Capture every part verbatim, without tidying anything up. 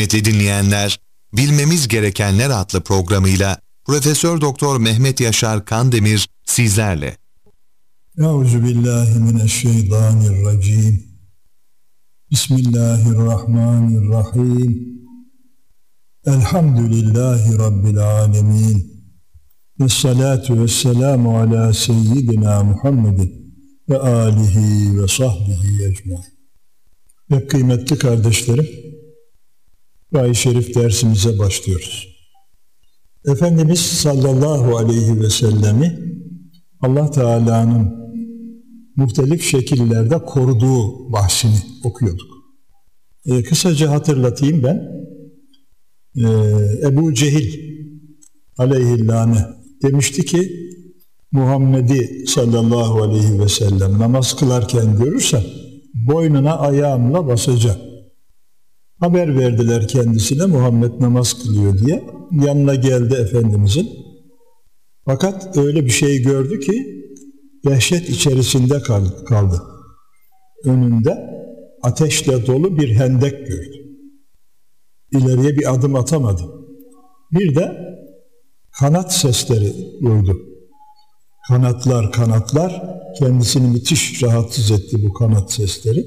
Kıymetli dinleyenler, Bilmemiz Gerekenler adlı programıyla Profesör Doktor Mehmet Yaşar Kandemir sizlerle. Euzubillahimineşşeytanirracim. Bismillahirrahmanirrahim. Elhamdülillahi Rabbil alemin. Vessalatu vesselamu ala seyyidina Muhammedin ve alihi ve sahbihi ecmaîn. Ve kıymetli kardeşlerim, Vahiy-i Şerif dersimize başlıyoruz. Efendimiz sallallahu aleyhi ve sellemi Allah Teala'nın muhtelif şekillerde koruduğu bahsini okuyorduk. Ee, kısaca hatırlatayım ben. Ee, Ebu Cehil aleyhillâne demişti ki Muhammed'i sallallahu aleyhi ve sellem namaz kılarken görürsem boynuna ayağımla basacağım. Haber verdiler kendisine Muhammed namaz kılıyor diye. Yanına geldi Efendimizin. Fakat öyle bir şey gördü ki dehşet içerisinde kaldı. Önünde ateşle dolu bir hendek gördü. İleriye bir adım atamadı. Bir de kanat sesleri duydu. Kanatlar kanatlar kendisini müthiş rahatsız etti bu kanat sesleri.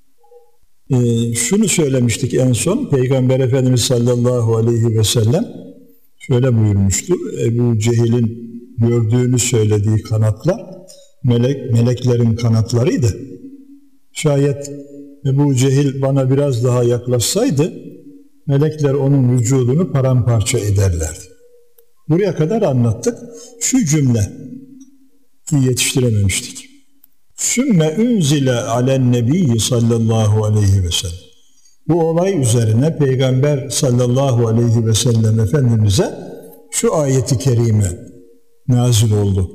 Ee, şunu söylemiştik en son, Peygamber Efendimiz sallallahu aleyhi ve sellem şöyle buyurmuştu. Ebu Cehil'in gördüğünü söylediği kanatlar melek, meleklerin kanatlarıydı. Şayet Ebu Cehil bana biraz daha yaklaşsaydı melekler onun vücudunu paramparça ederlerdi. Buraya kadar anlattık. Şu cümle yetiştirememiştik. Sümme unzile alen nebiyyi sallallahu aleyhi ve sellem. Bu olay üzerine Peygamber sallallahu aleyhi ve sellem Efendimiz'e şu ayeti kerime nazil oldu.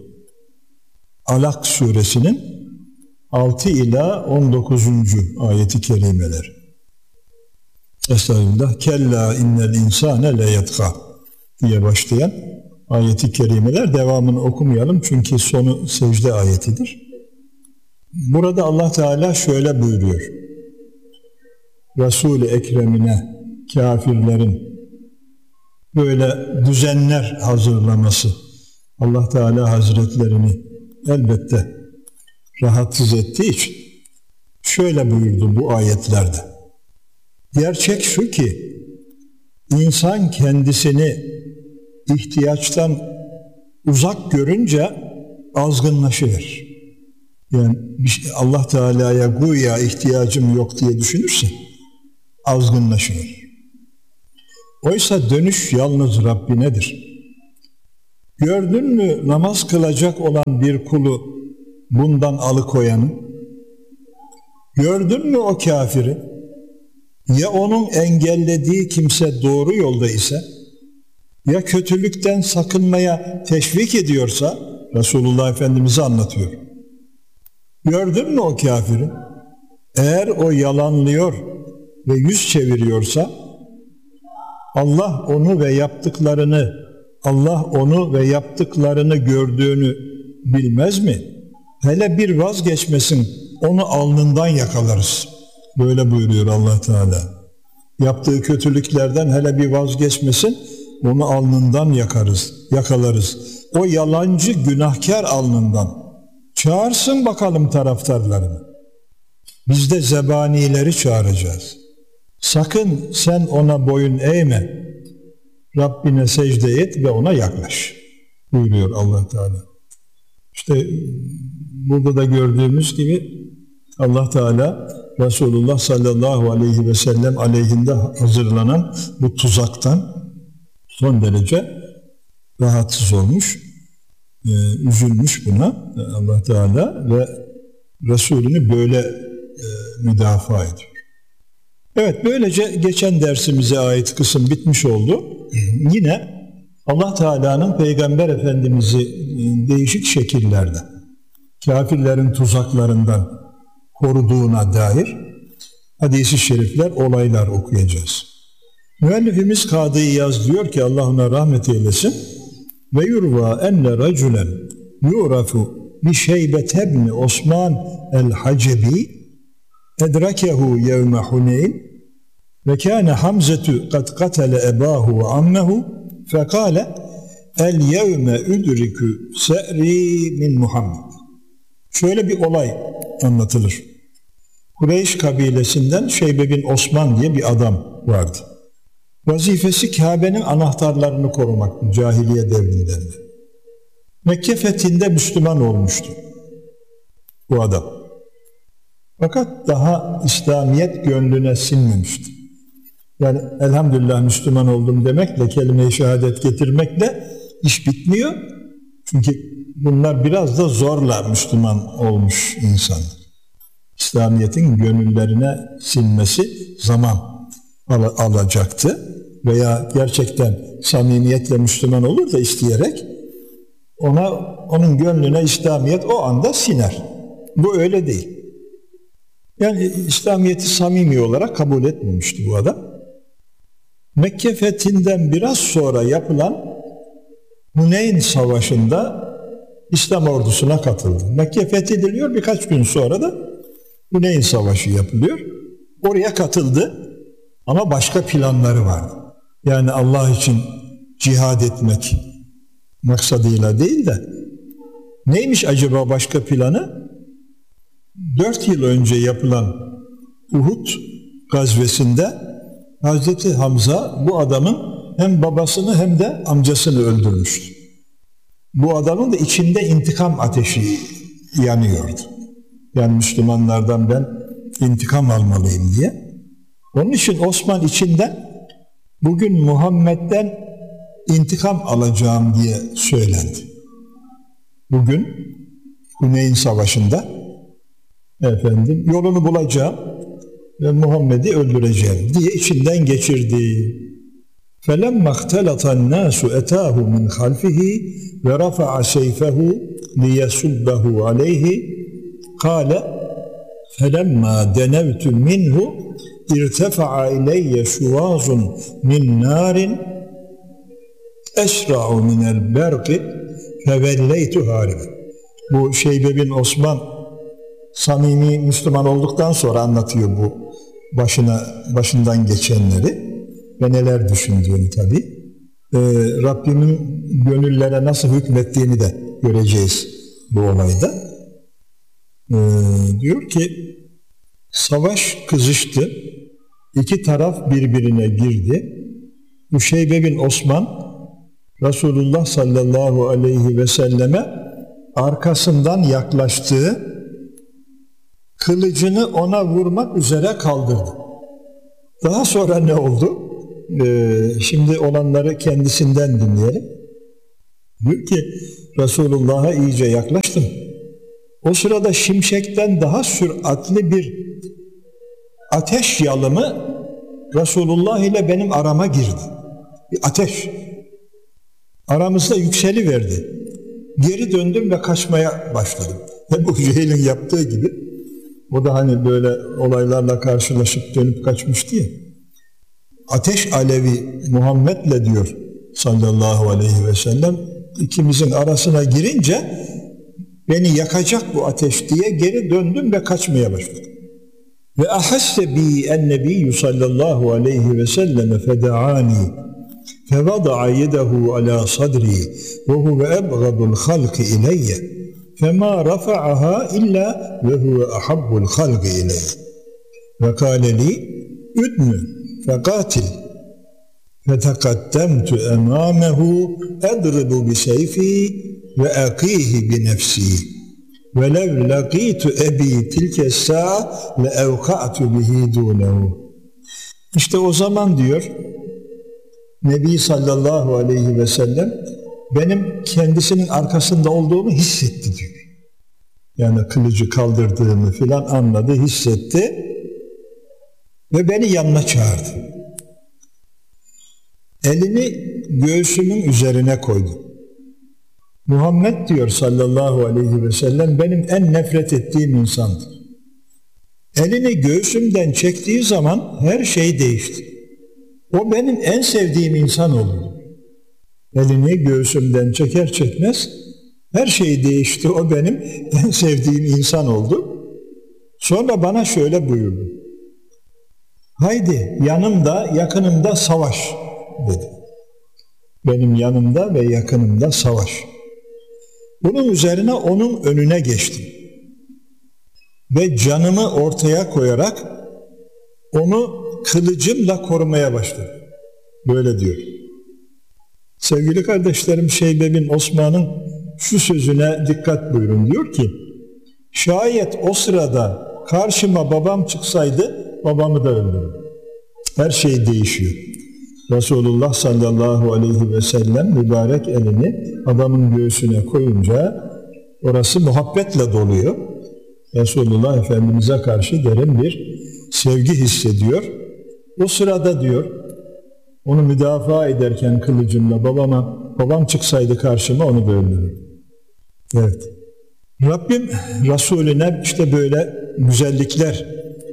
Alak suresinin altı ila on dokuzuncu ayeti kerimeler. Estağfirullah. Kella innel insane le yetgâ diye başlayan ayeti kerimeler. Devamını okumayalım çünkü sonu secde ayetidir. Burada Allah Teala şöyle buyuruyor. Resul-i Ekrem'ine kafirlerin böyle düzenler hazırlaması Allah Teala Hazretlerini elbette rahatsız ettiği için şöyle buyurdu bu ayetlerde. Gerçek şu ki insan kendisini ihtiyaçtan uzak görünce azgınlaşır. Yani Allah Teala'ya güya ihtiyacım yok diye düşünürse azgınlaşır. Oysa dönüş yalnız Rabbinedir. Gördün mü namaz kılacak olan bir kulu bundan alıkoyanı? Gördün mü o kafiri? Ya onun engellediği kimse doğru yolda ise, ya kötülükten sakınmaya teşvik ediyorsa, Resulullah Efendimiz'i anlatıyor. Gördün mü o kafiri? Eğer o yalanlıyor ve yüz çeviriyorsa, Allah onu ve yaptıklarını, Allah onu ve yaptıklarını gördüğünü bilmez mi? Hele bir vazgeçmesin, onu alnından yakalarız. Böyle buyuruyor Allah Teala. Yaptığı kötülüklerden hele bir vazgeçmesin, onu alnından yakarız, yakalarız. O yalancı günahkar alnından. Çağırsın bakalım taraftarlarını. Biz de zebanileri çağıracağız. Sakın sen ona boyun eğme. Rabbine secde et ve ona yaklaş. Buyuruyor Allah Teala. İşte burada da gördüğümüz gibi Allah Teala Resulullah sallallahu aleyhi ve sellem aleyhinde hazırlanan bu tuzaktan son derece rahatsız olmuş, e, üzülmüş buna Allah Teala ve Resulünü böyle e, müdafaa ediyor. Evet, böylece geçen dersimize ait kısım bitmiş oldu. Yine Allah Teala'nın Peygamber Efendimiz'i değişik şekillerde kafirlerin tuzaklarından koruduğuna dair hadis-i şerifler, olaylar okuyacağız. Müellifimiz Kadı İyaz diyor ki Allah ona rahmet eylesin. Ve yurva enne raculen yurafu bi Şeybet ibn Osman el-Hacebi edrakehu yevme Huneyn Ve kâne Hamzetu kad katale ebâhu ve ammehu fekâle el yevme üdrikü se'ri min Muhammed. Şöyle bir olay anlatılır. Kureyş kabilesinden Şeybe bin Osman diye bir adam vardı. Vazifesi Kabe'nin anahtarlarını korumak cahiliye devrinden. Mekke fethinde Müslüman olmuştu bu adam. Fakat daha İslamiyet gönlüne sinmemişti. Yani elhamdülillah Müslüman oldum demekle, kelime-i şehadet getirmekle iş bitmiyor. Çünkü bunlar biraz da zorla Müslüman olmuş insanlar. İslamiyet'in gönüllerine sinmesi zaman al- alacaktı. Veya gerçekten samimiyetle Müslüman olur da isteyerek ona, onun gönlüne İslamiyet o anda siner. Bu öyle değil. Yani İslamiyet'i samimi olarak kabul etmemişti bu adam. Mekke fethinden biraz sonra yapılan Huneyn Savaşı'nda İslam ordusuna katıldı. Mekke fethediliyor, birkaç gün sonra da Huneyn Savaşı yapılıyor. Oraya katıldı ama başka planları vardı. Yani Allah için cihad etmek maksadıyla değil de neymiş acaba başka planı? Dört yıl önce yapılan Uhud gazvesinde Hazreti Hamza bu adamın hem babasını hem de amcasını öldürmüştü. Bu adamın da içinde intikam ateşi yanıyordu. Yani Müslümanlardan ben intikam almalıyım diye. Onun için Osman içinden bugün Muhammed'den intikam alacağım diye söylendi. Bugün Huneyn Savaşı'nda efendim yolunu bulacağım ve Muhammed'i öldüreceğim diye içinden geçirdi. فَلَمَّا اخْتَلَطَ النَّاسُ اَتَاهُ مِنْ خَلْفِهِ وَرَفَعَ سَيْفَهُ لِيَسُبَّهُ عَلَيْهِ قَالَ فَلَمَّا دَنَوْتُ مِنْهُ اِرْتَفَعَ اِلَيَّ شُوَازٌ مِنْ نَارٍ اَسْرَعُ مِنَ الْبَرْقِ فَوَلَّيْتُ هَارِبًا. Bu Şeybe bin Osman samimi Müslüman olduktan sonra anlatıyor bu başına başından geçenleri ve neler düşündüğünü tabii. Ee, Rabbimin gönüllere nasıl hükmettiğini de göreceğiz bu olayda. Ee, diyor ki savaş kızıştı. İki taraf birbirine girdi. Bu Şeybe bin Osman Resulullah sallallahu aleyhi ve selleme arkasından yaklaştığı kılıcını ona vurmak üzere kaldırdı. Daha sonra ne oldu? Ee, şimdi olanları kendisinden dinleyelim. Diyor ki Resulullah'a iyice yaklaştım. O sırada şimşekten daha süratli bir ateş yalımı Resulullah ile benim arama girdi. Bir ateş. Aramızda yükseliverdi. Geri döndüm ve kaçmaya başladım. Ebu Cehil'in yaptığı gibi. O da hani böyle olaylarla karşılaşıp dönüp kaçmıştı ya. Ateş alevi Muhammed'le diyor sallallahu aleyhi ve sellem ikimizin arasına girince beni yakacak bu ateş diye geri döndüm ve kaçmaya başladım. Ve ahasse bi ennebiyyü sallallahu aleyhi ve sellem fedaani fevada'a yedehu ala sadri ve huve ebgadul halki ileyye فَمَا رَفَعَهَا إِلَّا وَهُوَ أَحَبُّ الْخَلْقِ إِلَيْهِ وَقَالَ لِي اُدْنُ فَقَاتِلْ فَتَقَدَّمْتُ أَمَامَهُ أَضْرِبُ بِسَيْفِي وَأَقِيهِ بِنَفْسِي وَلَوْ لَقِيتُ أَبِي تِلْكَ السَّاعَةِ لَأَوْقَعْتُ بِهِ دُونَهُ. İşte o zaman diyor Nebi sallallahu aleyhi ve sellem benim kendisinin arkasında olduğumu hissetti diyor. Yani kılıcı kaldırdığımı filan anladı, hissetti ve beni yanına çağırdı. Elini göğsümün üzerine koydu. Muhammed diyor sallallahu aleyhi ve sellem benim en nefret ettiğim insandır. Elini göğsümden çektiği zaman her şey değişti. O benim en sevdiğim insan oldu. Elini göğsümden çeker çekmez her şey değişti. O benim en sevdiğim insan oldu. Sonra bana şöyle buyurdu. haydi yanımda, yakınımda savaş dedi. Benim yanımda ve yakınımda savaş. Bunun üzerine onun önüne geçtim. Ve canımı ortaya koyarak onu kılıcımla korumaya başladım. Böyle diyor. Sevgili kardeşlerim, Şeybe bin Osman'ın şu sözüne dikkat buyurun. Diyor ki, şayet o sırada karşıma babam çıksaydı babamı da öldürürdüm. Her şey değişiyor. Resulullah sallallahu aleyhi ve sellem mübarek elini adamın göğsüne koyunca orası muhabbetle doluyor. Resulullah Efendimiz'e karşı derin bir sevgi hissediyor. O sırada diyor, onu müdafaa ederken kılıcımla babama, babam çıksaydı karşıma onu da öldürürdüm. Evet. Rabbim Resulüne işte böyle güzellikler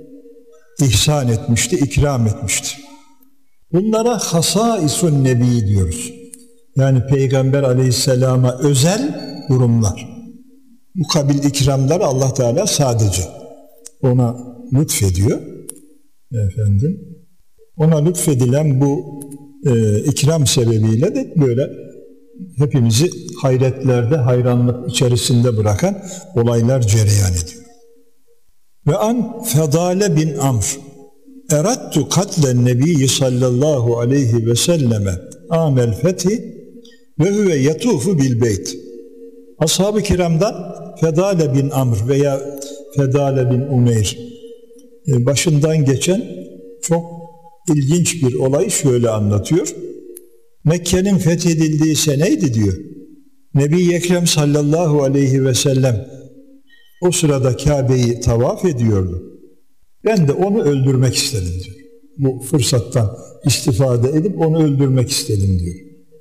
ihsan etmişti, ikram etmişti. Bunlara hasaisun nebi diyoruz. Yani Peygamber aleyhisselama özel durumlar. Bu kabil ikramlar Allah Teala sadece ona lütfediyor. Efendim, ona lütfedilen bu e, ikram sebebiyle de böyle hepimizi hayretlerde, hayranlık içerisinde bırakan olaylar cereyan ediyor. Ve an Fedale bin Amr erattu katlen nebiyyi sallallahu aleyhi ve selleme amel fethi ve huve yetufu bil beyt. Ashab-ı kiramdan Fedale bin Amr veya Fedale bin Umeyr başından geçen çok ilginç bir olay şöyle anlatıyor. Mekke'nin fethedildiği seneydi diyor. Nebi-i Ekrem sallallahu aleyhi ve sellem o sırada Kabe'yi tavaf ediyordu. Ben de onu öldürmek istedim diyor. Bu fırsattan istifade edip onu öldürmek istedim diyor.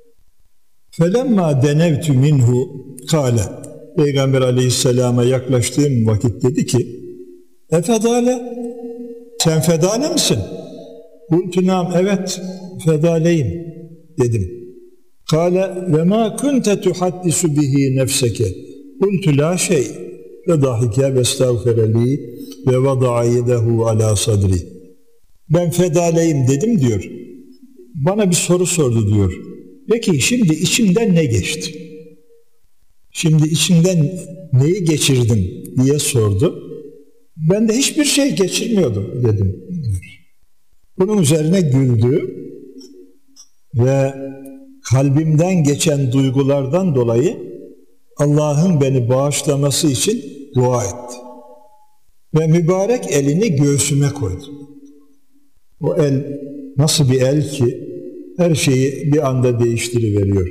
فَلَمَّا دَنَوْتُ مِنْهُ kâle. Peygamber aleyhisselama yaklaştığım vakit dedi ki, Efedale, sen Fedale misin? Kultunam, evet Fedaleyim dedim. Kâle ve mâ kunte tuhaddisu bihi nefseke. Kultu la şey. Ve dahike ve estağfireli ve vada'a yedehu ala sadri. Ben Fedaleyim dedim diyor. Bana bir soru sordu diyor. Peki şimdi içimden ne geçti? Şimdi içimden neyi geçirdin diye sordu. Ben de hiçbir şey geçirmiyordum dedim diyor. Bunun üzerine güldü ve kalbimden geçen duygulardan dolayı Allah'ın beni bağışlaması için dua etti. Ve mübarek elini göğsüme koydu. O el nasıl bir el ki her şeyi bir anda değiştiriveriyor.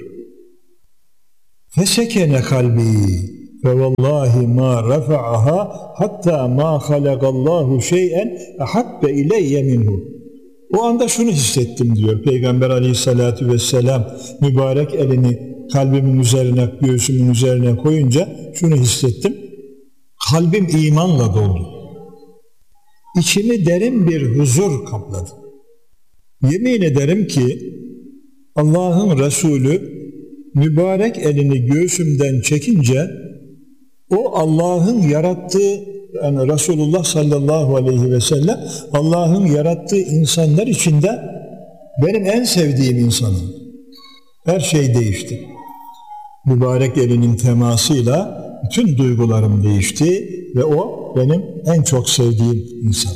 Fesekene kalbi ve vallahi ma rafa'aha hatta ma halakallahu şey'en ahabbe ileyye minhu. O anda şunu hissettim diyor Peygamber aleyhissalatu vesselam mübarek elini kalbimin üzerine, göğsümün üzerine koyunca şunu hissettim. Kalbim imanla doldu. İçimi derin bir huzur kapladı. Yemin ederim ki Allah'ın Resulü mübarek elini göğsümden çekince o Allah'ın yarattığı, yani Resulullah sallallahu aleyhi ve sellem Allah'ın yarattığı insanlar içinde benim en sevdiğim insanım. Her şey değişti. Mübarek elinin temasıyla bütün duygularım değişti ve o benim en çok sevdiğim insanım.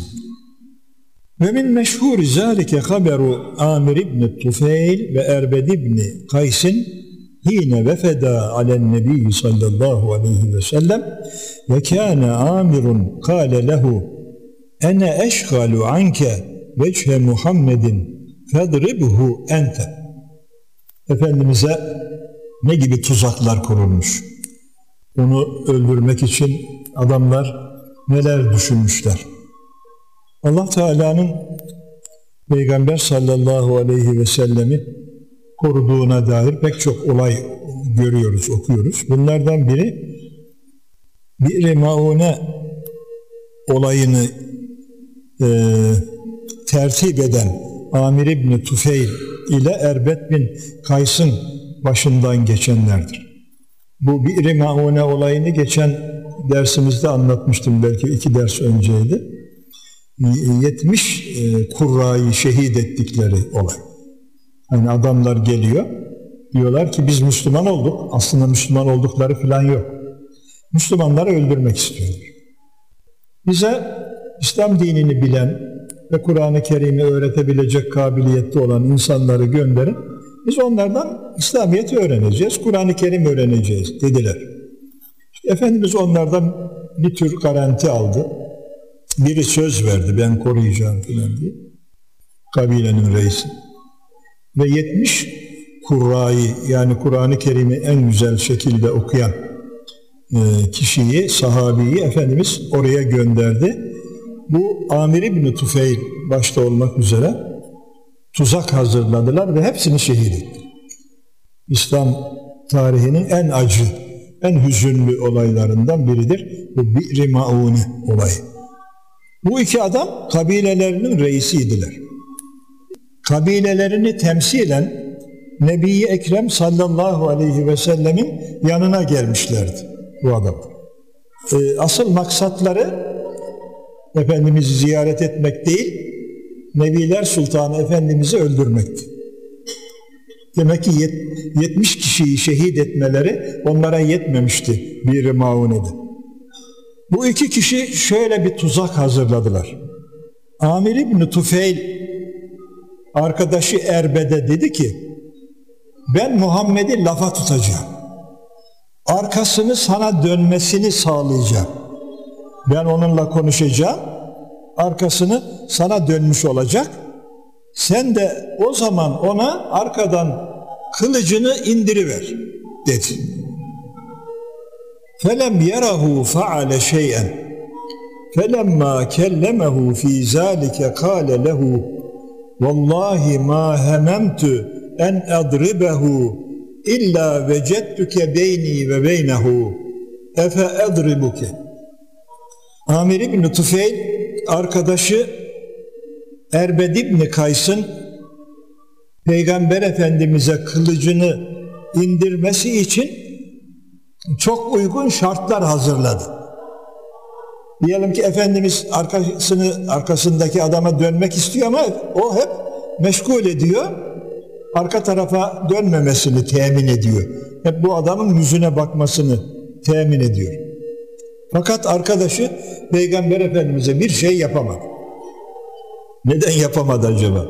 Ve min meşhur zâlike haberu Amir ibn Tufeyl ve Erbed ibn Kays'in hine vefeda alen nebi sallallahu aleyhi ve sellem ve kâne Amirun kâle lehu ene eşgalu anke veche Muhammedin fedribhu ente. Efendimiz'e ne gibi tuzaklar kurulmuş. Onu öldürmek için adamlar neler düşünmüşler. Allah Teala'nın Peygamber sallallahu aleyhi ve sellemi koruduğuna dair pek çok olay görüyoruz, okuyoruz. Bunlardan biri Bir Maune olayını e, tertip eden Amir ibn Tufeyl ile Erbed bin Kays'ın başından geçenlerdir. Bu Bir Maune olayını geçen dersimizde anlatmıştım, belki iki ders önceydi. yetmiş e, kurrayı şehit ettikleri olay. Hani adamlar geliyor, diyorlar ki biz Müslüman olduk. Aslında Müslüman oldukları falan yok. Müslümanları öldürmek istiyorlar. Bize İslam dinini bilen ve Kur'an-ı Kerim'i öğretebilecek kabiliyette olan insanları gönderin. Biz onlardan İslamiyet'i öğreneceğiz, Kur'an-ı Kerim öğreneceğiz dediler. İşte Efendimiz onlardan bir tür garanti aldı. Biri söz verdi, ben koruyacağım filan diye. Kabilenin reisi. Ve yetmiş kurrayı, yani Kur'an-ı Kerim'i en güzel şekilde okuyan e, kişiyi, sahabiyi Efendimiz oraya gönderdi. Bu Amir İbni Tufeyl başta olmak üzere tuzak hazırladılar ve hepsini şehit etti. İslam tarihinin en acı, en hüzünlü olaylarından biridir bu Bi'r-i Maune olayı. Bu iki adam kabilelerinin reisiydiler. Kabilelerini temsilen Nebi-i Ekrem sallallahu aleyhi ve sellemin yanına gelmişlerdi bu adamlar. Ee, asıl maksatları Efendimiz'i ziyaret etmek değil, Nebiler Sultanı Efendimiz'i öldürmekti. Demek ki yetmiş kişiyi şehit etmeleri onlara yetmemişti Bir-i Maune'de. Bu iki kişi şöyle bir tuzak hazırladılar. Amir İbni Tufeyl arkadaşı Erbed'e dedi ki, ben Muhammed'i lafa tutacağım. Arkasını sana dönmesini sağlayacağım. Ben onunla konuşacağım. Arkasını sana dönmüş olacak. Sen de o zaman ona arkadan kılıcını indiriver dedi. فَلَمْ يَرَهُ فَعَلَ شَيْئًا فَلَمَّا كَلَّمَهُ فِي ذَٰلِكَ قَالَ لَهُ وَاللّٰهِ مَا هَمَمْتُ اَنْ اَضْرِبَهُ اِلَّا وَجَدْتُكَ بَيْنِي وَبَيْنَهُ اَفَاَضْرِبُكَ. Amir İbni Tufeyl arkadaşı Erbed İbni Kays'ın Peygamber Efendimiz'e kılıcını indirmesi için çok uygun şartlar hazırladı. Diyelim ki Efendimiz arkasını, arkasındaki adama dönmek istiyor ama o hep meşgul ediyor. Arka tarafa dönmemesini temin ediyor. Hep bu adamın yüzüne bakmasını temin ediyor. Fakat arkadaşı Peygamber Efendimiz'e bir şey yapamadı. Neden yapamadı acaba?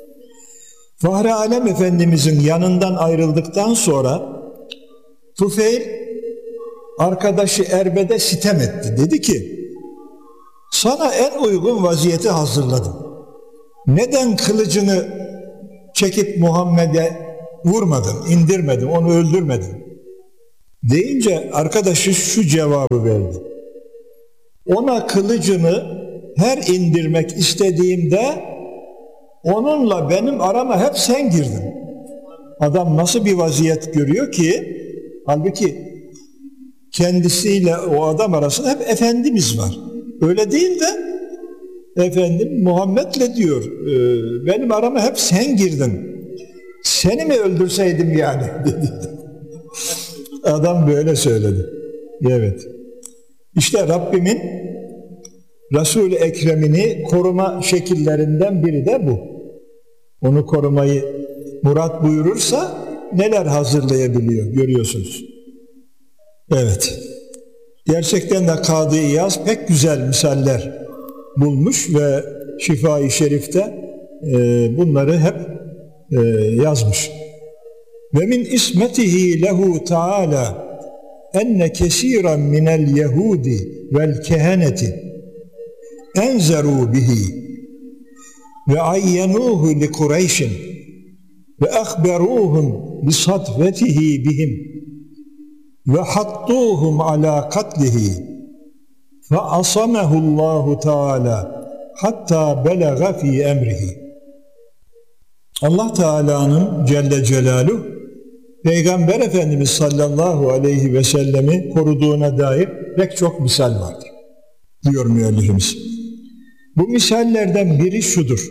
Fahri Alem Efendimiz'in yanından ayrıldıktan sonra Tufeyl arkadaşı Erbed'e sitem etti. Dedi ki, sana en uygun vaziyeti hazırladım. Neden kılıcını çekip Muhammed'e vurmadın, indirmedin, onu öldürmedin? Deyince arkadaşı şu cevabı verdi. Ona kılıcımı her indirmek istediğimde onunla benim arama hep sen girdin. Adam nasıl bir vaziyet görüyor ki, halbuki kendisiyle o adam arasında hep Efendimiz var. Öyle değil de efendim Muhammed'le diyor, benim arama hep sen girdin. Seni mi öldürseydim yani dedi. Adam böyle söyledi. Evet. İşte Rabbimin Resul-i Ekrem'ini koruma şekillerinden biri de bu. Onu korumayı murat buyurursa neler hazırlayabiliyor görüyorsunuz. Evet. Gerçekten de Kadı İyaz pek güzel misaller bulmuş ve Şifa-i Şerif'te e, bunları hep e, yazmış. Ve min ismetihi lehu Teala enne kesiran minel yehudi vel keheneti enzeru bihi ve ayyenuhu li Kureyşin ve ahberuhum bi sadvetihi bihim ve hattuhum ala katlihi fe asamehullahu Teala hatta belaga fi emrihi. Allah Teala'nın Celle Celaluhu Peygamber Efendimiz sallallahu aleyhi ve sellemi koruduğuna dair pek çok misal vardır, diyor müellifimiz. Bu misallerden biri şudur.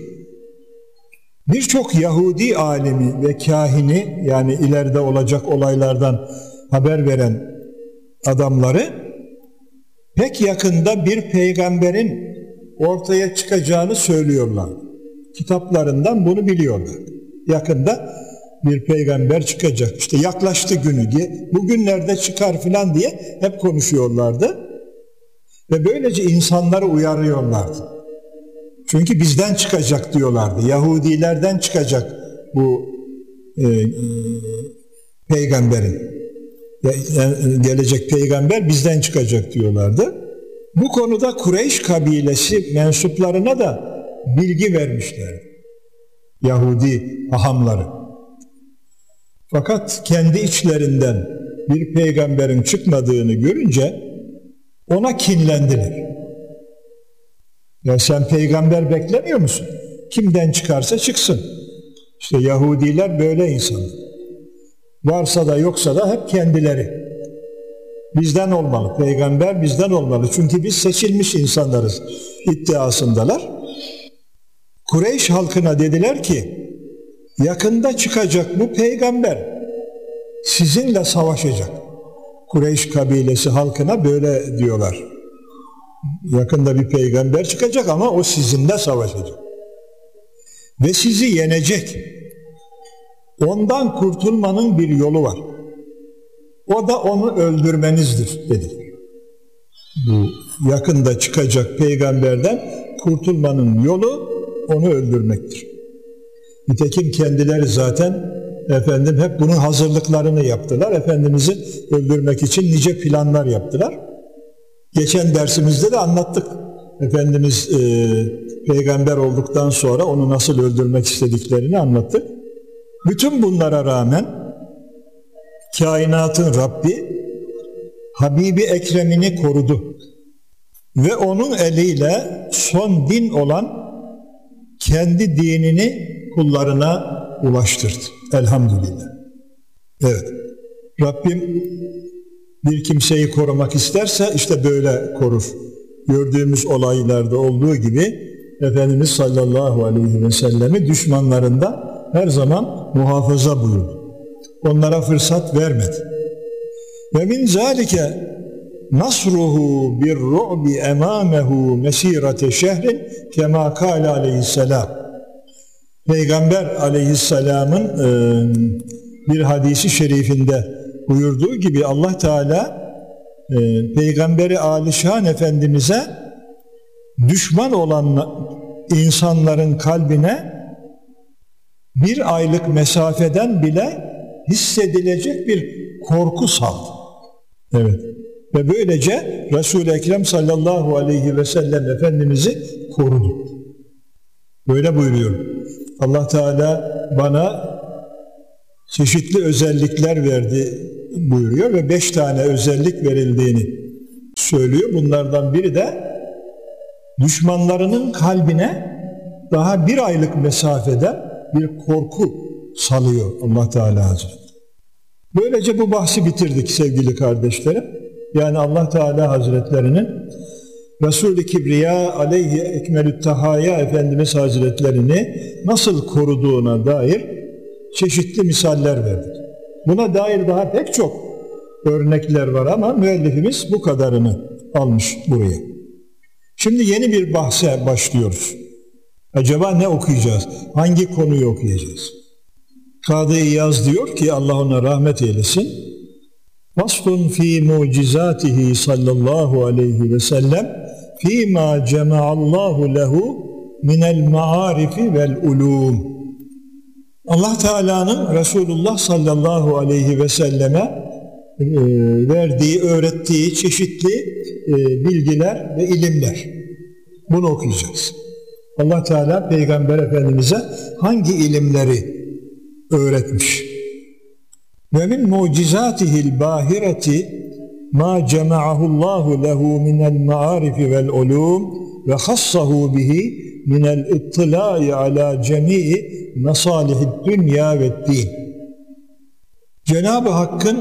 Birçok Yahudi alimi ve kahini, yani ileride olacak olaylardan haber veren adamları, pek yakında bir peygamberin ortaya çıkacağını söylüyorlar. Kitaplarından bunu biliyorlar. Yakında bir peygamber çıkacak. İşte yaklaştı günü diye, bugünlerde çıkar filan diye hep konuşuyorlardı. Ve böylece insanları uyarıyorlardı. Çünkü bizden çıkacak diyorlardı. Yahudilerden çıkacak bu e, e, peygamberin. Yani gelecek peygamber bizden çıkacak diyorlardı. Bu konuda Kureyş kabilesi mensuplarına da bilgi vermişlerdi. Yahudi hahamları. Fakat kendi içlerinden bir peygamberin çıkmadığını görünce ona kinlendiler. Ya sen peygamber beklemiyor musun? Kimden çıkarsa çıksın. İşte Yahudiler böyle insan. Varsa da yoksa da hep kendileri. Bizden olmalı, peygamber bizden olmalı. Çünkü biz seçilmiş insanlarız iddiasındalar. Kureyş halkına dediler ki, yakında çıkacak bu peygamber sizinle savaşacak. Kureyş kabilesi halkına böyle diyorlar. Yakında bir peygamber çıkacak ama o sizinle savaşacak. Ve sizi yenecek. Ondan kurtulmanın bir yolu var. O da onu öldürmenizdir dediler. Bu yakında çıkacak peygamberden kurtulmanın yolu onu öldürmektir. Nitekim kendileri zaten efendim hep bunun hazırlıklarını yaptılar. Efendimiz'i öldürmek için nice planlar yaptılar. Geçen dersimizde de anlattık. Efendimiz e, peygamber olduktan sonra onu nasıl öldürmek istediklerini anlattık. Bütün bunlara rağmen kainatın Rabbi Habibi Ekrem'ini korudu. Ve onun eliyle son din olan kendi dinini kullarına ulaştırdı. Elhamdülillah. Evet. Rabbim bir kimseyi korumak isterse işte böyle korur. Gördüğümüz olaylarda olduğu gibi Efendimiz sallallahu aleyhi ve sellemi düşmanlarında her zaman muhafaza buyurdu. Onlara fırsat vermedi. Ve min zâlike nasruhu bir ru'bi emâmehu mesîrete şehrin kemâ kâle aleyhisselâm. Peygamber aleyhisselamın e, bir hadisi şerifinde buyurduğu gibi Allah Teala e, Peygamberi Alişan Efendimiz'e düşman olan insanların kalbine bir aylık mesafeden bile hissedilecek bir korku saldı. Evet. Ve böylece Resul-i Ekrem sallallahu aleyhi ve sellem Efendimiz'i korudu. Böyle buyuruyor. Allah Teala bana çeşitli özellikler verdi buyuruyor ve beş tane özellik verildiğini söylüyor. Bunlardan biri de düşmanlarının kalbine daha bir aylık mesafede bir korku salıyor Allah Teala Hazretleri. Böylece bu bahsi bitirdik sevgili kardeşlerim. Yani Allah Teala Hazretlerinin Resul-i Kibriya aleyhi ekmelü't tahaya Efendimiz Hazretlerini nasıl koruduğuna dair çeşitli misaller verdik. Buna dair daha pek çok örnekler var ama müellifimiz bu kadarını almış buraya. Şimdi yeni bir bahse başlıyoruz. Acaba ne okuyacağız? Hangi konuyu okuyacağız? Kadı İyaz diyor ki Allah ona rahmet eylesin. Vasfun fi mucizatihi sallallahu aleyhi ve sellem fîmâ cema'allahu lehu minel ma'arifi vel ulûm. Allah Teala'nın Resulullah sallallahu aleyhi ve selleme e, verdiği, öğrettiği çeşitli e, bilgiler ve ilimler. Bunu okuyacağız. Allah Teala Peygamber Efendimiz'e hangi ilimleri öğretmiş? Ve min mucizatihil bahireti ma cema'ahullahu lehu minel ma'arifi vel ulûm ve hassahu bihi minel ittilâ'i alâ cemî'i mesalihid dünya ve din. Cenab-ı Hakk'ın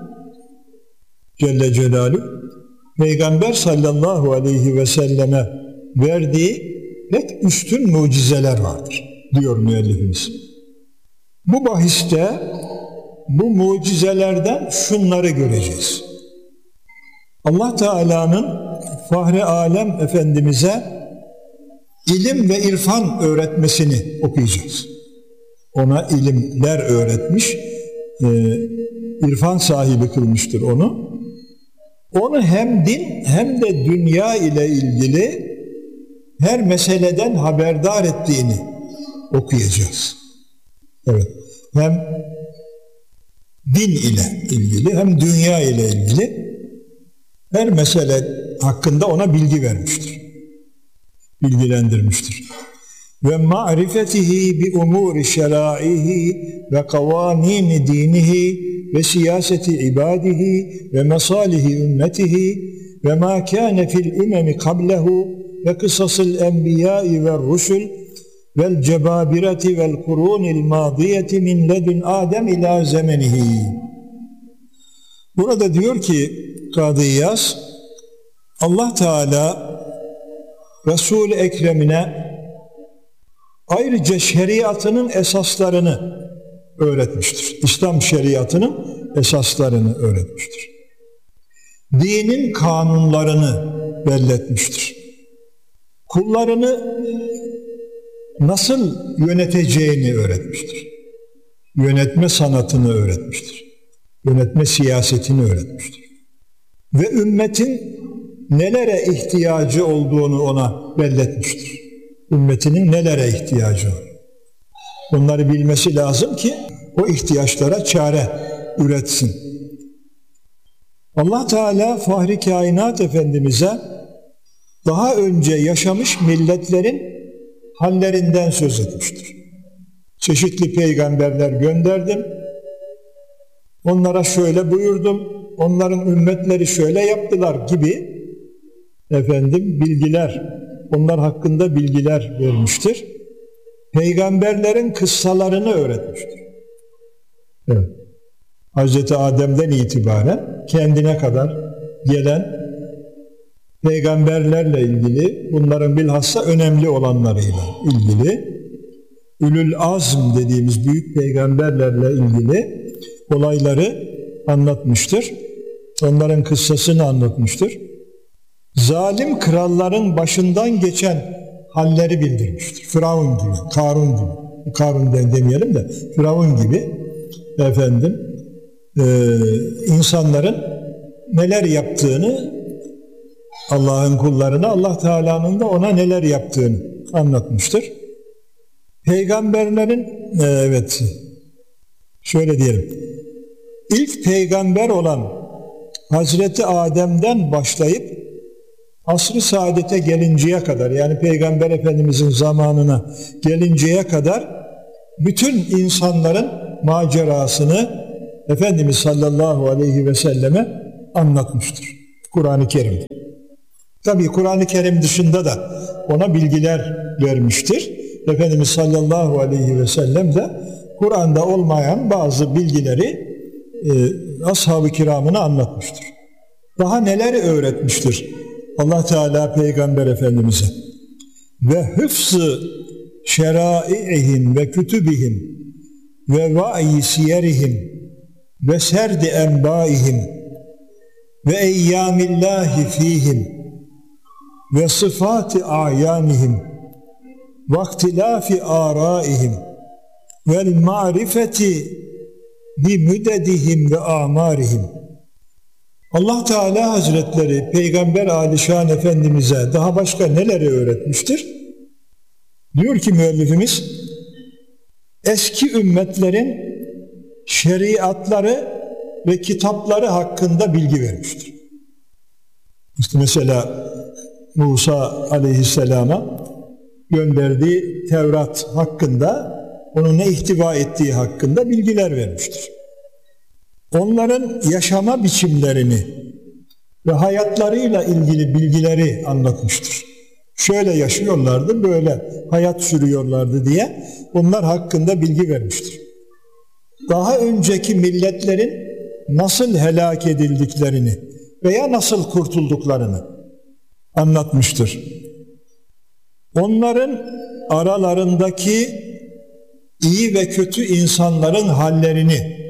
Celle Celaluhu Peygamber sallallahu aleyhi ve selleme verdiği pek üstün mucizeler vardır diyor müellifimiz. Bu bahiste bu mucizelerden şunları göreceğiz. Allah Teala'nın Fahri Alem Efendimiz'e ilim ve irfan öğretmesini okuyacağız. Ona ilimler öğretmiş, e, irfan sahibi kılmıştır onu. Onu hem din hem de dünya ile ilgili her meseleden haberdar ettiğini okuyacağız. Evet, hem din ile ilgili hem dünya ile ilgili her mesele hakkında ona bilgi vermiştir. Bilgilendirmiştir. Ve ma'rifetihi bi umuri şeraihi ve kavanini dinihi ve siyaseti ibadihi ve masalihi ümmetihi ve ma kâne fil ümemi kablehu ve kısasıl enbiyâi ve rusul vel cebabireti vel kurunil madiyeti min ledün Adem ila zemenihi. Burada diyor ki Kadı İyaz, Allah Teala Resul-i Ekrem'ine ayrıca şeriatının esaslarını öğretmiştir. İslam şeriatının esaslarını öğretmiştir. Dinin kanunlarını belletmiştir. Kullarını nasıl yöneteceğini öğretmiştir. Yönetme sanatını öğretmiştir. Yönetme siyasetini öğretmiştir. Ve ümmetin nelere ihtiyacı olduğunu ona belletmiştir. Ümmetinin nelere ihtiyacı var. Bunları bilmesi lazım ki o ihtiyaçlara çare üretsin. Allah Teala Fahri Kainat Efendimiz'e daha önce yaşamış milletlerin hallerinden söz etmiştir. Çeşitli peygamberler gönderdim. Onlara şöyle buyurdum. Onların ümmetleri şöyle yaptılar gibi efendim bilgiler, onlar hakkında bilgiler vermiştir. Peygamberlerin kıssalarını öğretmiştir. Evet. Hazreti Adem'den itibaren kendine kadar gelen peygamberlerle ilgili, bunların bilhassa önemli olanlarıyla ilgili, Ülül Azm dediğimiz büyük peygamberlerle ilgili olayları anlatmıştır. Onların kıssasını anlatmıştır. Zalim kralların başından geçen halleri bildirmiştir. Firavun gibi, Karun gibi. Karun demeyelim de Firavun gibi efendim e, insanların neler yaptığını, Allah'ın kullarına, Allah Teala'nın da ona neler yaptığını anlatmıştır. Peygamberlerin e, evet şöyle diyelim, ilk peygamber olan Hazreti Adem'den başlayıp asr-ı saadete gelinceye kadar, yani Peygamber Efendimizin zamanına gelinceye kadar bütün insanların macerasını Efendimiz sallallahu aleyhi ve selleme anlatmıştır Kur'an-ı Kerim'de. Tabii Kur'an-ı Kerim dışında da ona bilgiler vermiştir. Efendimiz sallallahu aleyhi ve sellem de Kur'an'da olmayan bazı bilgileri e, ashab-ı kiramına anlatmıştır. Daha neler öğretmiştir Allah Teala Peygamber Efendimiz'e? Ve hıfzı şerâi'ihim ve kütübihim ve va'i siyerihim ve serdi enbâihim ve eyyâmillâhi fîhim ve sıfâti a'yânihim ve ihtilâfi ârâihim vel ma'rifeti bi müdedihim ve a'mârihim. Allah Teala Hazretleri Peygamber Alişan Efendimiz'e daha başka neleri öğretmiştir? Diyor ki müellifimiz, eski ümmetlerin şeriatları ve kitapları hakkında bilgi vermiştir. İşte mesela Musa Aleyhisselam'a gönderdiği Tevrat hakkında, onun ne ihtiva ettiği hakkında bilgiler vermiştir. Onların yaşama biçimlerini ve hayatlarıyla ilgili bilgileri anlatmıştır. Şöyle yaşıyorlardı, böyle hayat sürüyorlardı diye onlar hakkında bilgi vermiştir. Daha önceki milletlerin nasıl helak edildiklerini veya nasıl kurtulduklarını anlatmıştır. Onların aralarındaki iyi ve kötü insanların hallerini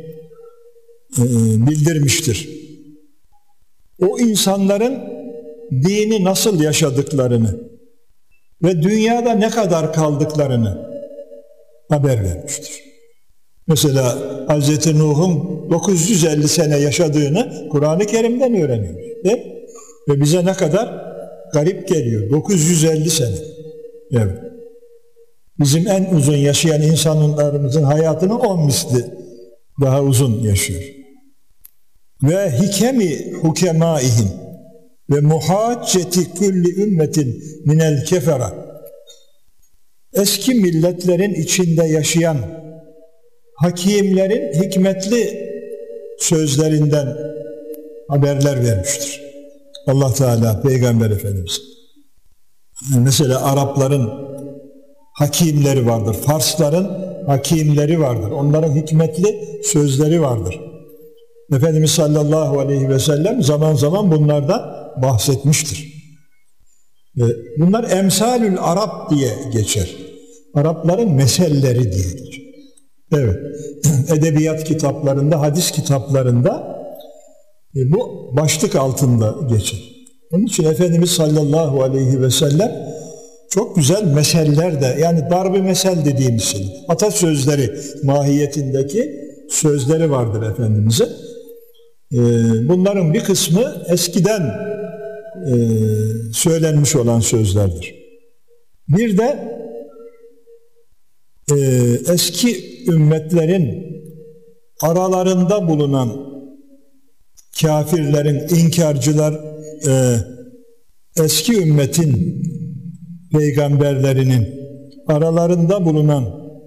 bildirmiştir. O insanların dini nasıl yaşadıklarını, ve dünyada ne kadar kaldıklarını haber vermiştir. Mesela Hazreti Nuh'un dokuz yüz elli sene yaşadığını Kur'an-ı Kerim'den öğreniyoruz. Değil mi? Ve bize ne kadar garip geliyor. dokuz yüz elli sene. Evet. Bizim en uzun yaşayan insanlarımızın hayatının on misli daha uzun yaşıyor. Ve hikemi hukemaihim ve muhacceti kulli ümmetin minel kefera. Eski milletlerin içinde yaşayan hakimlerin hikmetli sözlerinden haberler vermiştir Allah Teala Peygamber Efendimiz. Mesela Arapların hakimleri vardır, Farsların hakimleri vardır, onların hikmetli sözleri vardır. Efendimiz sallallahu aleyhi ve sellem zaman zaman bunlardan bahsetmiştir. Bunlar emsalül Arap diye geçer. Arapların meselleri diye geçer. Evet, edebiyat kitaplarında, hadis kitaplarında bu başlık altında geçer. Onun için Efendimiz sallallahu aleyhi ve sellem çok güzel meseller de, yani darb-ı mesel dediğimiz şey, atasözleri mahiyetindeki sözleri vardır Efendimiz'in. Bunların bir kısmı eskiden söylenmiş olan sözlerdir. Bir de eski ümmetlerin aralarında bulunan kafirlerin, inkarcılar, eski ümmetin peygamberlerinin aralarında bulunan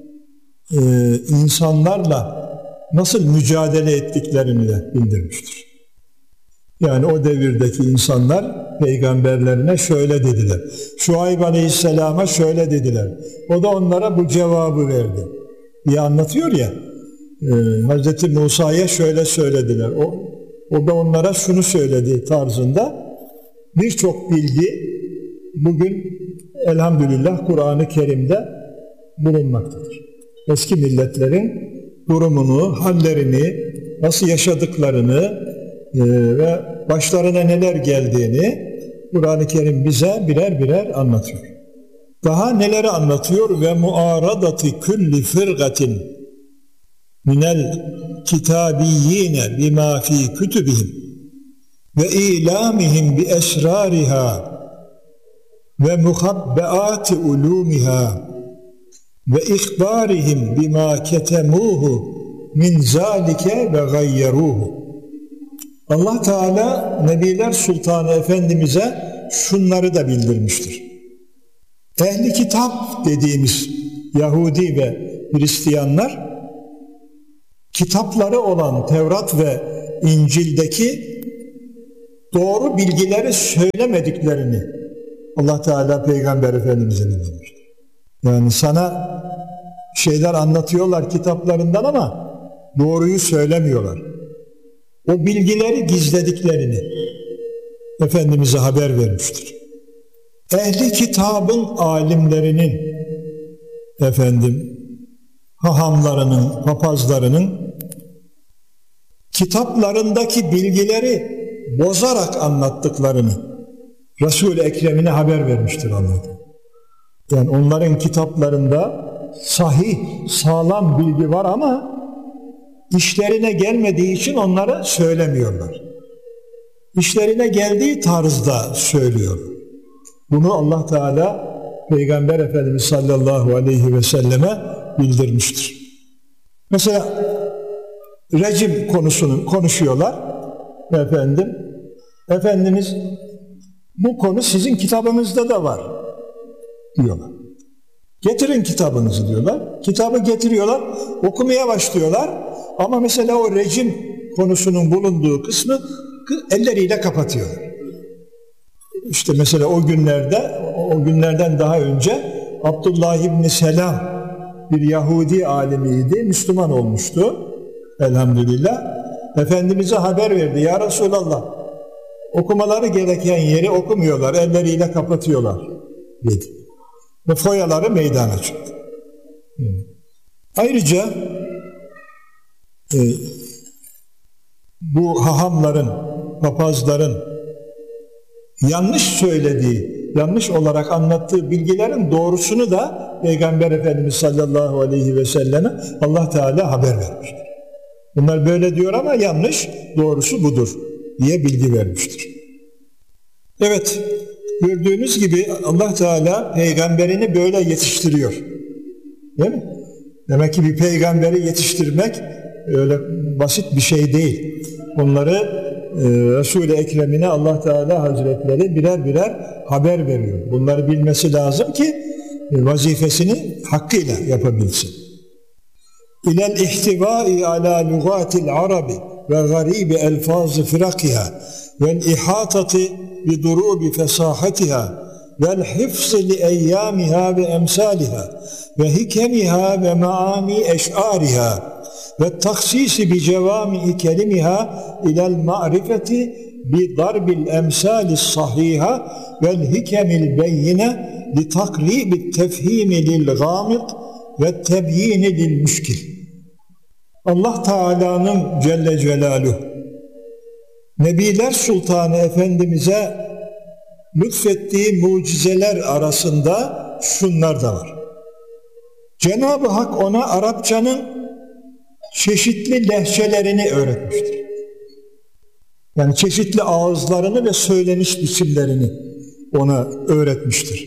insanlarla nasıl mücadele ettiklerini de bildirmiştir. Yani o devirdeki insanlar peygamberlerine şöyle dediler. Şuayb Aleyhisselam'a şöyle dediler. O da onlara bu cevabı verdi diye anlatıyor ya. E, Hazreti Musa'ya şöyle söylediler. O, o da onlara şunu söyledi tarzında birçok bilgi bugün elhamdülillah Kur'an-ı Kerim'de bulunmaktadır. Eski milletlerin durumunu, hallerini, nasıl yaşadıklarını e, ve başlarına neler geldiğini Kur'an-ı Kerim bize birer birer anlatıyor. Daha neleri anlatıyor? Ve muaradati kulli firgatin minel kitabiyyine bima fi kütübihim ve ilamihim bi esrariha ve muhabbeati ulumiha ve ihbarihim bima ketemuhu min zalike ve gayyeruhu. Allah Teala Nebiler Sultanı Efendimiz'e şunları da bildirmiştir. Ehli kitap dediğimiz Yahudi ve Hristiyanlar kitapları olan Tevrat ve İncil'deki doğru bilgileri söylemediklerini Allah Teala Peygamber Efendimiz'e bildirmiştir. Yani sana şeyler anlatıyorlar kitaplarından ama doğruyu söylemiyorlar. O bilgileri gizlediklerini Efendimiz'e haber vermiştir. Ehli kitabın alimlerinin, efendim, hahamlarının, papazlarının kitaplarındaki bilgileri bozarak anlattıklarını Resul-i Ekrem'ine haber vermiştir Allah. Yani onların kitaplarında sahih, sağlam bilgi var ama işlerine gelmediği için onları söylemiyorlar. İşlerine geldiği tarzda söylüyor. Bunu Allah Teala Peygamber Efendimiz sallallahu aleyhi ve selleme bildirmiştir. Mesela rejim konusunu konuşuyorlar. Efendim, Efendimiz bu konu sizin kitabınızda da var diyorlar. Getirin kitabınızı diyorlar. Kitabı getiriyorlar, okumaya başlıyorlar. Ama mesela o rejim konusunun bulunduğu kısmı elleriyle kapatıyorlar. İşte mesela o günlerde, o günlerden daha önce Abdullah İbni Selam bir Yahudi alimiydi, Müslüman olmuştu elhamdülillah. Efendimiz'e haber verdi, ya Resulallah okumaları gereken yeri okumuyorlar, elleriyle kapatıyorlar dedi. Ve foyaları meydana çıktı. Ayrıca e, bu hahamların, papazların yanlış söylediği yanlış olarak anlattığı bilgilerin doğrusunu da Peygamber Efendimiz sallallahu aleyhi ve selleme Allah Teala haber vermiştir. Bunlar böyle diyor ama yanlış, doğrusu budur diye bilgi vermiştir. Evet, gördüğünüz gibi Allah Teala peygamberini böyle yetiştiriyor. Değil mi? Demek ki bir peygamberi yetiştirmek öyle basit bir şey değil. Onları e, Resul-i Ekrem'ine Allah Teala Hazretleri birer birer haber veriyor. Bunları bilmesi lazım ki e, vazifesini hakkıyla yapabilsin. İlel ihtivai ala lugatil arabi ve garibi elfazı firakiha vel ihatati bi durubi fesahatiha vel hifzı li eyyamiha ve emsaliha ve hikemiha ve maani eş'ariha ve taksisi bi cevami kelimiha ilel ma'rifeti bi darbil emsali sahiha vel hikemil beyyine li takribi tefhimi lil gâmid ve tebyini lil müşkil. Allah Teala'nın Celle Celaluhu Nebiler Sultanı Efendimiz'e lütfettiği mucizeler arasında şunlar da var. Cenab-ı Hak ona Arapçanın çeşitli lehçelerini öğretmiştir. Yani çeşitli ağızlarını ve söyleniş biçimlerini ona öğretmiştir.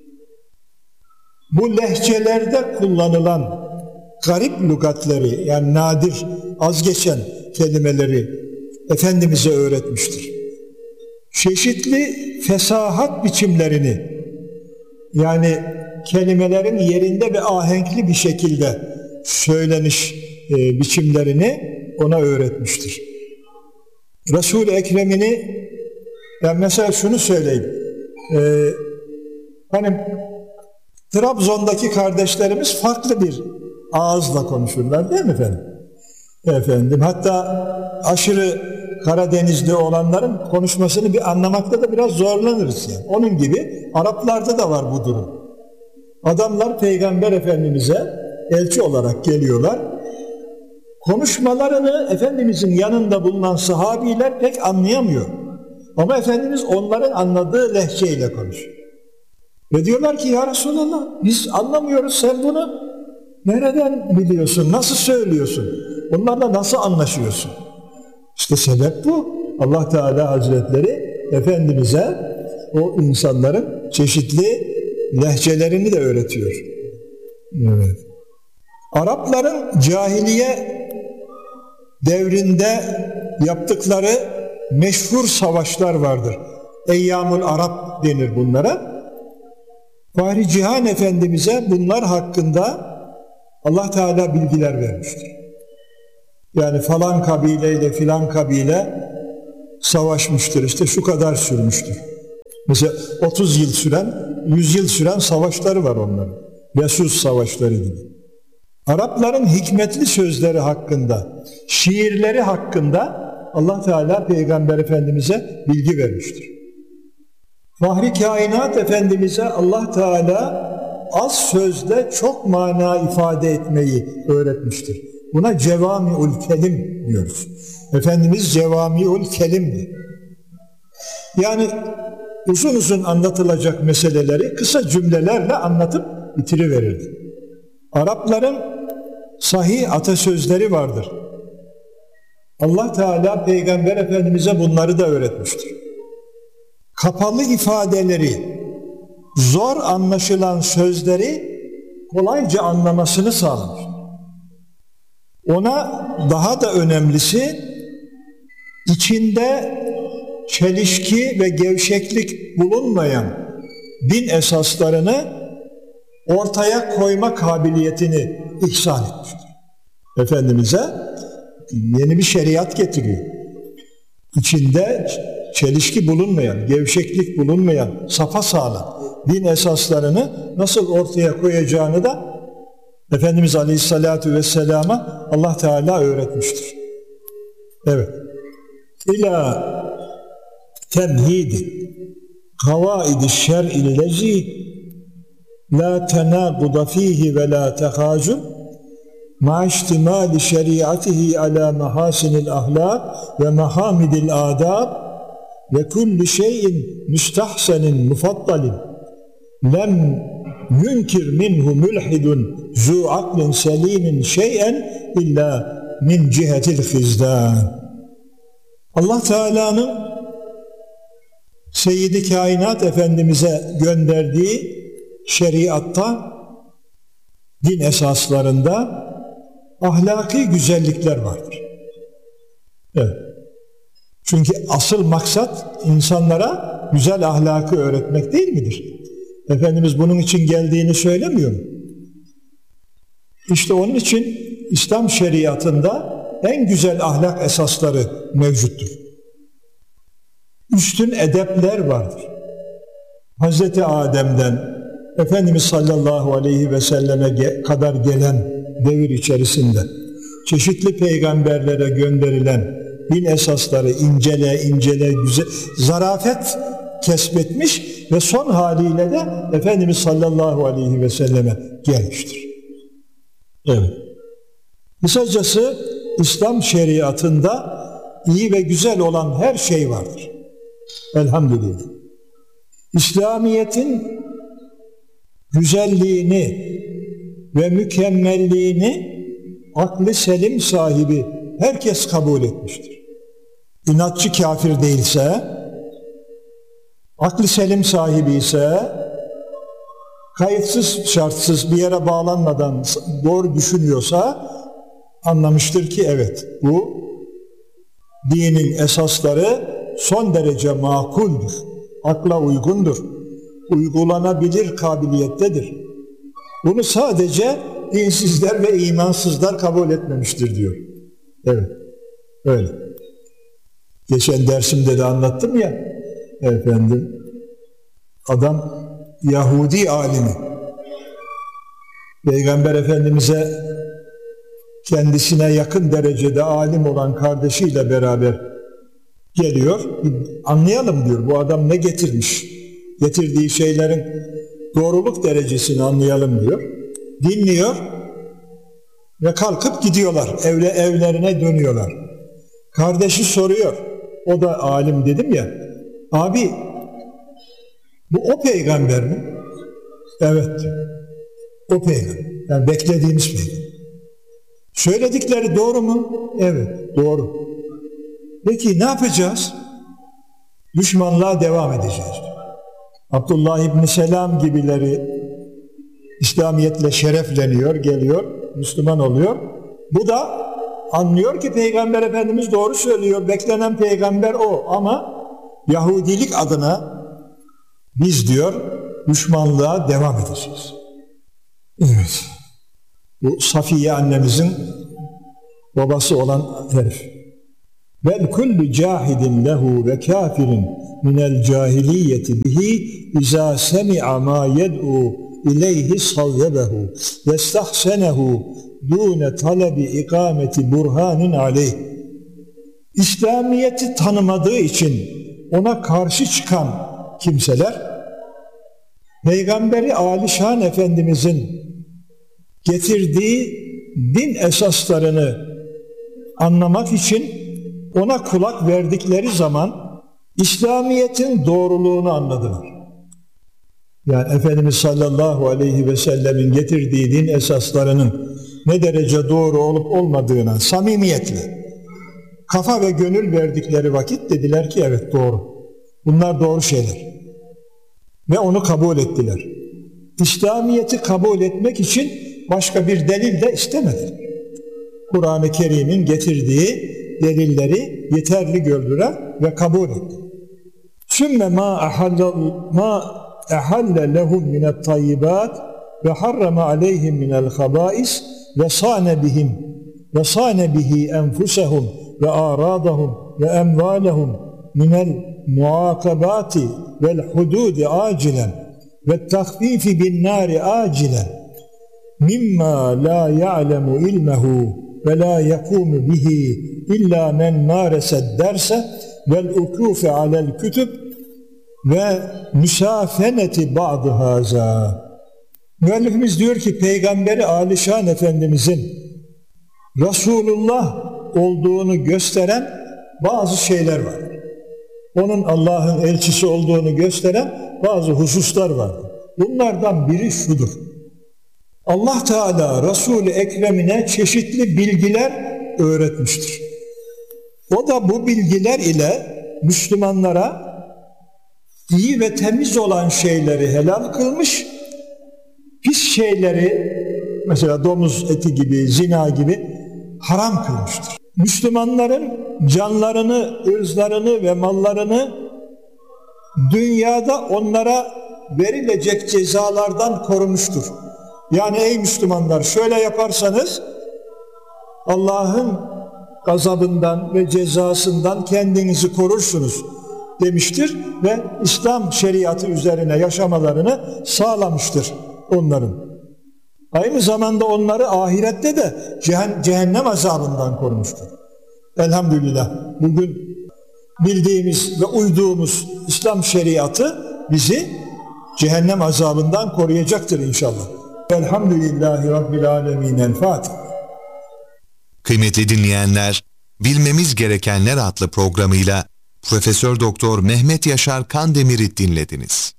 Bu lehçelerde kullanılan garip lügatleri, yani nadir, az geçen kelimeleri Efendimiz'e öğretmiştir. Çeşitli fesahat biçimlerini, yani kelimelerin yerinde ve ahenkli bir şekilde söyleniş e, biçimlerini ona öğretmiştir. Resul-i Ekrem'ini, ben mesela şunu söyleyeyim, e, hani Trabzon'daki kardeşlerimiz farklı bir ağızla konuşurlar değil mi efendim? Efendim, hatta aşırı Karadenizli olanların konuşmasını bir anlamakta da biraz zorlanırız yani. Onun gibi Araplarda da var bu durum. Adamlar Peygamber Efendimiz'e elçi olarak geliyorlar. Konuşmalarını Efendimiz'in yanında bulunan sahabiler pek anlayamıyor. Ama Efendimiz onların anladığı lehçeyle konuşuyor. Ve diyorlar ki ya Resulallah biz anlamıyoruz, sen bunu nereden biliyorsun, nasıl söylüyorsun, onlarla nasıl anlaşıyorsun? İşte sebep bu. Allah Teala Hazretleri Efendimiz'e o insanların çeşitli lehçelerini de öğretiyor. Evet. Arapların cahiliye devrinde yaptıkları meşhur savaşlar vardır. Eyyamul Arap denir bunlara. Fahri Cihan Efendimiz'e bunlar hakkında Allah Teala bilgiler vermiştir. Yani falan kabileyle filan kabile savaşmıştır. İşte şu kadar sürmüştür. Mesela otuz yıl süren, yüz yıl süren savaşları var onların. Besus savaşları gibi. Arapların hikmetli sözleri hakkında, şiirleri hakkında Allah Teala Peygamber Efendimiz'e bilgi vermiştir. Fahri Kainat Efendimiz'e Allah Teala az sözle çok mana ifade etmeyi öğretmiştir. Buna cevami'ul kelim diyoruz. Efendimiz cevami'ul kelimdi. Yani uzun uzun anlatılacak meseleleri kısa cümlelerle anlatıp bitiriverirdi. Arapların sahih atasözleri vardır. Allah Teala Peygamber Efendimiz'e bunları da öğretmiştir. Kapalı ifadeleri, zor anlaşılan sözleri kolayca anlamasını sağlamıştır. Ona daha da önemlisi, içinde çelişki ve gevşeklik bulunmayan din esaslarını ortaya koyma kabiliyetini ihsan etmiştir. Efendimiz'e yeni bir şeriat getiriyor. İçinde çelişki bulunmayan, gevşeklik bulunmayan, sapasağlam din esaslarını nasıl ortaya koyacağını da Efendimiz Aleyhisselatü Vesselam'a Allah Teala öğretmiştir. Evet. İlâ temhidi kavaidi şer'illezi la tenâguda fîhi ve la tehâcun ma ihtimâli şeriatihi alâ mahâsinil ahlâk ve mahâmidil âdâb ve kulli şeyin müstahsenin mufaddalin lem yunkir minhu mülhidun zu aklin selimin şeyen illa min cihetil hizdan. Allah Teala'nın Seyyid-i Kainat Efendimiz'e gönderdiği şeriatta, din esaslarında ahlaki güzellikler vardır. Evet. Çünkü asıl maksat insanlara güzel ahlakı öğretmek değil midir? Efendimiz bunun için geldiğini söylemiyor mu? İşte onun için İslam şeriatında en güzel ahlak esasları mevcuttur. Üstün edepler vardır. Hazreti Adem'den Efendimiz sallallahu aleyhi ve selleme kadar gelen devir içerisinde çeşitli peygamberlere gönderilen din esasları incele incele güzel zarafet kesbetmiş ve son haliyle de Efendimiz sallallahu aleyhi ve selleme gelmiştir. Evet. Kısacası İslam şeriatında iyi ve güzel olan her şey vardır. Elhamdülillah. İslamiyet'in güzelliğini ve mükemmelliğini aklı selim sahibi herkes kabul etmiştir. İnatçı kafir değilse, aklı selim sahibi ise, kayıtsız şartsız bir yere bağlanmadan doğru düşünüyorsa anlamıştır ki evet, bu dinin esasları son derece makuldür, akla uygundur, uygulanabilir kabiliyettedir. Bunu sadece dinsizler ve imansızlar kabul etmemiştir diyor. Evet, öyle. Geçen dersimde de anlattım ya, efendim, adam Yahudi alimi, Peygamber Efendimiz'e kendisine yakın derecede alim olan kardeşiyle beraber geliyor. Anlayalım diyor, bu adam ne getirmiş? Getirdiği şeylerin doğruluk derecesini anlayalım diyor. Dinliyor ve kalkıp gidiyorlar. Evle, evlerine dönüyorlar. Kardeşi soruyor. O da alim dedim ya. Abi, bu o peygamber mi? Evet. O peygamber. Yani beklediğimiz peygamber. Söyledikleri doğru mu? Evet, doğru. Peki ne yapacağız? Düşmanlığa devam edeceğiz. Abdullah İbni Selam gibileri İslamiyetle şerefleniyor, geliyor, Müslüman oluyor. Bu da anlıyor ki Peygamber Efendimiz doğru söylüyor, beklenen peygamber o, ama Yahudilik adına biz diyor düşmanlığa devam edeceğiz. Evet. Bu Safiye annemizin babası olan herif. Vel kullu cahidin lehu ve kafirin minel cahiliyeti bihi izâ semi'a mâ yed'u ileyhi savyebehu ve stahsenehu dûne talebi ikameti burhanin aleyh. İslamiyet'i tanımadığı için ona karşı çıkan kimseler, Peygamberi Alişan Efendimizin getirdiği din esaslarını anlamak için ona kulak verdikleri zaman İslamiyet'in doğruluğunu anladılar. Yani Efendimiz sallallahu aleyhi ve sellemin getirdiği din esaslarının ne derece doğru olup olmadığına samimiyetle kafa ve gönül verdikleri vakit dediler ki evet doğru. Bunlar doğru şeyler. Ve onu kabul ettiler. İslamiyet'i kabul etmek için başka bir delil de istemediler. Kur'an-ı Kerim'in getirdiği delilleri yeterli gördüler ve kabul etti. Sümme ma ehalle lehum minet tayyibat ve harrama aleyhim minel habais ve sâne bihim ve sâne bihi enfusehum ve ârâdahum ve emvâlehum minel muakabati vel hudûdi acilen ve tahfifi bin nâri acilen mimma la ya'lemu ilmehu ve la yakumu bihi illa men mâresed derse vel ukufe alel kütüb ve müsafeneti ba'dı haza. Müellifimiz diyor ki Peygamberi Alişan Efendimizin Resulullah olduğunu gösteren bazı şeyler var. onun Allah'ın elçisi olduğunu gösteren bazı hususlar vardır. Bunlardan biri şudur. Allah Teala Resul-i Ekrem'ine çeşitli bilgiler öğretmiştir. O da bu bilgiler ile Müslümanlara iyi ve temiz olan şeyleri helal kılmış, pis şeyleri, mesela domuz eti gibi, zina gibi haram kılmıştır. Müslümanların canlarını, ırzlarını ve mallarını dünyada onlara verilecek cezalardan korumuştur. Yani ey Müslümanlar, şöyle yaparsanız Allah'ın gazabından ve cezasından kendinizi korursunuz demiştir ve İslam şeriatı üzerine yaşamalarını sağlamıştır onların. Aynı zamanda onları ahirette de cehennem azabından korumuştur. Elhamdülillah bugün bildiğimiz ve uyduğumuz İslam şeriatı bizi cehennem azabından koruyacaktır inşallah. Elhamdülillahi Rabbil Alemin. El Fatiha. Kıymetli dinleyenler, Bilmemiz Gerekenler adlı programıyla Profesör Doktor Mehmet Yaşar Kandemir'i dinlediniz.